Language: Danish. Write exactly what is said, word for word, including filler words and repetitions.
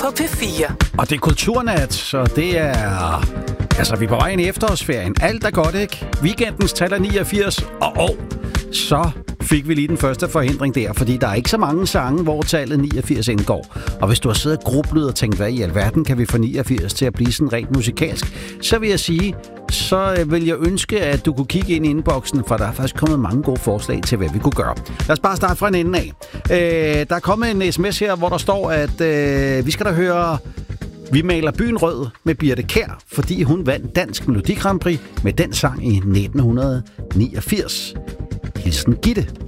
på P fire. Og det er kulturnat, så det er... Altså, vi er på vej ind i efterårsferien. Alt er godt, ikke? Weekendens tal er niogfirs, og oh, så fik vi lige den første forhindring der, fordi der er ikke så mange sange, hvor tallet niogfirs indgår. Og hvis du har siddet og grublet og tænkt, hvad i alverden kan vi få niogfirs til at blive sådan rent musikalsk, så vil jeg sige, så vil jeg ønske, at du kunne kigge ind i inboxen, for der er faktisk kommet mange gode forslag til, hvad vi kunne gøre. Lad os bare starte fra en ende af. Øh, der er kommet en sms her, hvor der står, at øh, vi skal da høre... Vi maler byen rød med Birthe Kjær, fordi hun vandt Dansk Melodi Grand Prix med den sang i nitten niogfirs. Hilsen Gitte.